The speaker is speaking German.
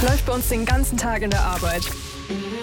Läuft bei uns den ganzen Tag in der Arbeit.